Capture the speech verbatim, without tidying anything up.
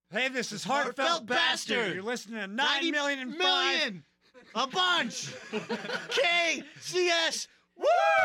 Hey, this is Heartfelt, Heartfelt Bastard. Bastard. You're listening to ninety million and five. million. A bunch. K C S. Woo!